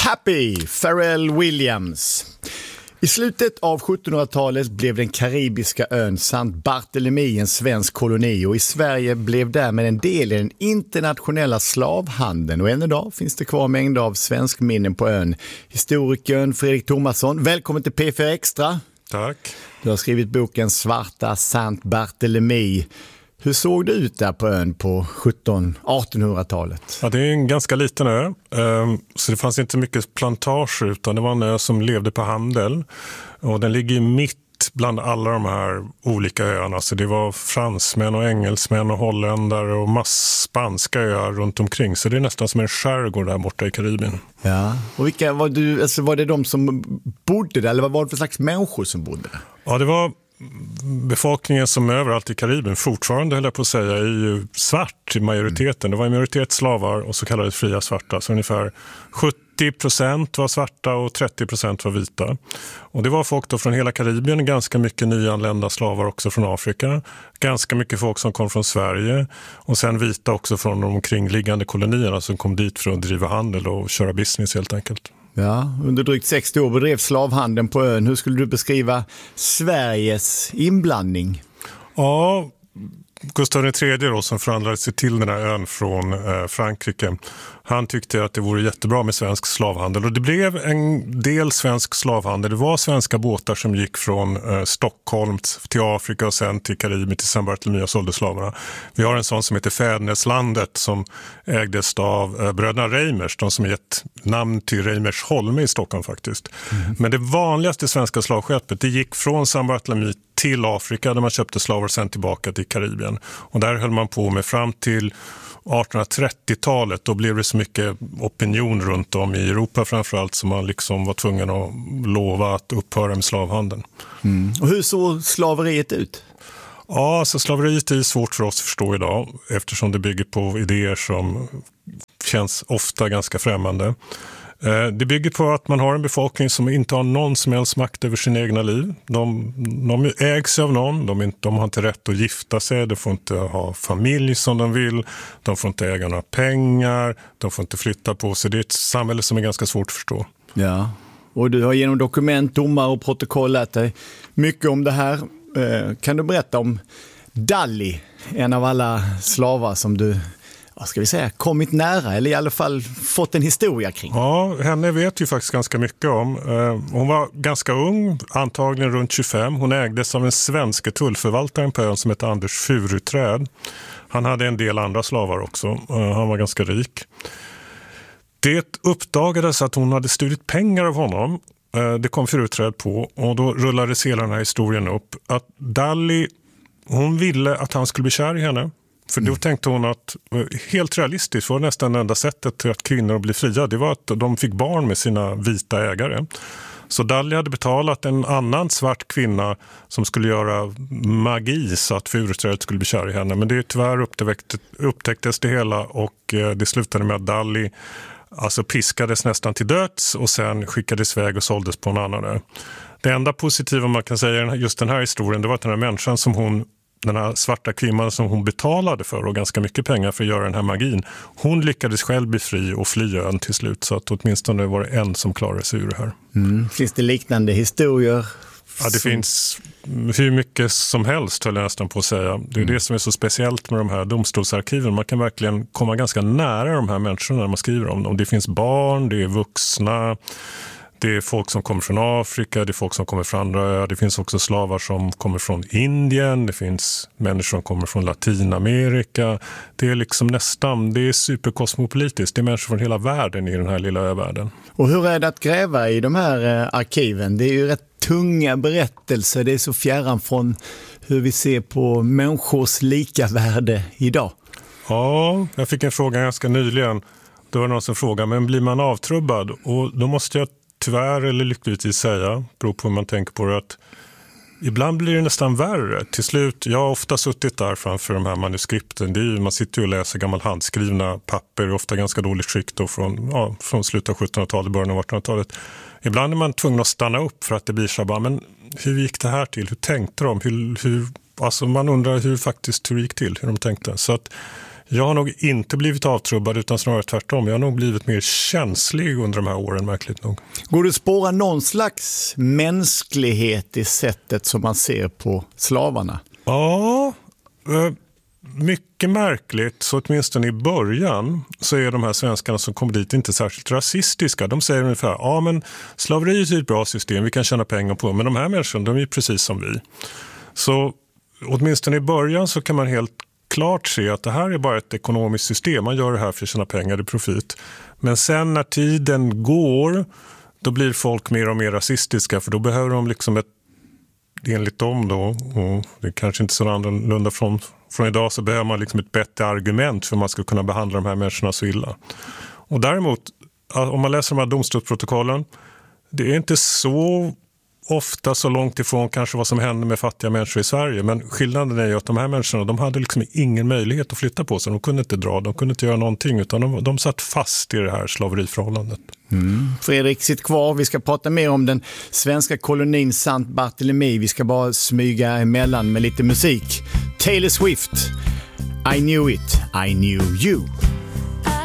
Happy, Pharrell Williams. I slutet av 1700-talet blev den karibiska ön Sant Barthélemy en svensk koloni och i Sverige blev därmed en del i den internationella slavhandeln och än idag finns det kvar mängder av svensk minnen på ön. Historikern Fredrik Thomasson, välkommen till P4 Extra. Tack. Du har skrivit boken Svarta Sant Barthélemy. Hur såg det ut där på ön på 1700-1800-talet? Ja, det är en ganska liten ö, så det fanns inte mycket plantager utan det var en ö som levde på handel. Och den ligger mitt bland alla de här olika öarna. Så det var fransmän och engelsmän och holländare och spanska öar runt omkring. Så det är nästan som en skärgård där borta i Karibien. Ja, och vilka var du, alltså var det de som bodde där eller vad var det för slags människor som bodde där? Ja, det var befolkningen som överallt i Karibien fortfarande, höll jag på att säga, är ju svart i majoriteten. Det var en majoritet slavar och så kallade fria svarta. Så ungefär 70% var svarta och 30% var vita. Och det var folk då från hela Karibien, ganska mycket nyanlända slavar också från Afrika. Ganska mycket folk som kom från Sverige och sen vita också från de omkringliggande kolonierna som kom dit för att driva handel och köra business helt enkelt. Ja, under drygt 60 år bedrev slavhandeln på ön. Hur skulle du beskriva Sveriges inblandning? Ja, Gustav III då, som förhandlade sig till den här ön från Frankrike. Han tyckte att det vore jättebra med svensk slavhandel och det blev en del svensk slavhandel. Det var svenska båtar som gick från Stockholm till Afrika och sen till Karibien till San Barthélemy och sålde slavarna. Vi har en sån som heter Fäderneslandet som ägdes av bröderna Reimers, de som gett namn till Reimers Holme i Stockholm faktiskt. Men det vanligaste svenska slavskeppet det gick från San Barthélemy till Afrika där man köpte slavar sen tillbaka till Karibien. Och där höll man på med fram till 1830-talet. Då blev det så mycket opinion runt om i Europa framförallt som man liksom var tvungen att lova att upphöra med slavhandeln. Och hur såg slaveriet ut? Ja, så slaveriet är svårt för oss att förstå idag eftersom det bygger på idéer som känns ofta ganska främmande. Det bygger på att man har en befolkning som inte har någon som helst makt över sina egna liv. De ägs av någon, de har inte rätt att gifta sig, de får inte ha familj som de vill, de får inte äga några pengar, de får inte flytta på sig. Det är ett samhälle som är ganska svårt att förstå. Ja, och du har genom dokument, domar och protokoll lärt dig mycket om det här. Kan du berätta om Dali, en av alla slavar som du kommit nära eller i alla fall fått en historia kring? Ja, henne vet ju faktiskt ganska mycket om. Hon var ganska ung, antagligen runt 25. Hon ägdes av en svensk tullförvaltare på ön som heter Anders Furuträd. Han hade en del andra slavar också. Han var ganska rik. Det uppdagades att hon hade stulit pengar av honom. Det kom Furuträd på och då rullades hela den här historien upp. Att Dali, hon ville att han skulle bli kär i henne. För då tänkte hon att helt realistiskt var nästan det enda sättet till att kvinnor blir fria. Det var att de fick barn med sina vita ägare. Så Dali hade betalat en annan svart kvinna som skulle göra magi så att Furuträd skulle bli kär i henne. Men det tyvärr upptäcktes det hela och det slutade med att Dali piskades nästan till döds och sen skickades iväg och såldes på en annan ö. Det enda positiva man kan säga just den här historien det var att den här människan den här svarta kvinnan som hon betalade för och ganska mycket pengar för att göra den här magin. Hon lyckades själv bli fri och fly ön till slut så att åtminstone var det en som klarade sig ur det här. Finns det liknande historier? Ja, det finns hur mycket som helst höll jag nästan på att säga. Det är det som är så speciellt med de här domstolsarkiven. Man kan verkligen komma ganska nära de här människorna när man skriver om dem. Det finns barn, det är vuxna. Det är folk som kommer från Afrika, det är folk som kommer från andra öar. Det finns också slavar som kommer från Indien. Det finns människor som kommer från Latinamerika. Det är liksom det är superkosmopolitiskt. Det är människor från hela världen i den här lilla övärlden. Och hur är det att gräva i de här arkiven? Det är ju rätt tunga berättelser. Det är så fjärran från hur vi ser på människors lika värde idag. Ja, jag fick en fråga ganska nyligen. Det var någon som frågade, men blir man avtrubbad? Och då måste jag tyvärr eller lyckligtvis säga, beror på hur man tänker på det, att ibland blir det nästan värre. Till slut, jag har ofta suttit där framför de här manuskripten. Det är ju, man sitter ju och läser gammal handskrivna papper, ofta ganska dåligt skick då från slutet av 1700-talet, början av 1800-talet. Ibland är man tvungen att stanna upp för att det blir så bara, men hur gick det här till? Hur tänkte de? Man undrar hur det gick till, hur de tänkte. Så att Jag har nog inte blivit avtrubbad utan snarare tvärtom. Jag har nog blivit mer känslig under de här åren, märkligt nog. Går det att spåra någon slags mänsklighet i sättet som man ser på slavarna? Ja, mycket märkligt. Så åtminstone i början så är de här svenskarna som kommer dit inte särskilt rasistiska. De säger ungefär, ja men slaveriet är ett bra system, vi kan tjäna pengar på, men de här människorna, de är precis som vi. Så åtminstone i början så kan man helt klart se att det här är bara ett ekonomiskt system. Man gör det här för att tjäna pengar, det är profit. Men sen när tiden går, då blir folk mer och mer rasistiska, för då behöver de liksom enligt dem då, och det är kanske inte så annorlunda från idag, så behöver man liksom ett bättre argument för att man ska kunna behandla de här människorna så illa. Och däremot, om man läser de här domstolsprotokollen, det är inte så ofta så långt ifrån kanske vad som händer med fattiga människor i Sverige. Men skillnaden är ju att de här människorna, de hade liksom ingen möjlighet att flytta på sig. De kunde inte dra, de kunde inte göra någonting, utan de satt fast i det här slaveriförhållandet. Fredrik, sitt kvar. Vi ska prata mer om den svenska kolonin Saint Barthélemy. Vi ska bara smyga emellan med lite musik. Taylor Swift, I knew it, I knew you.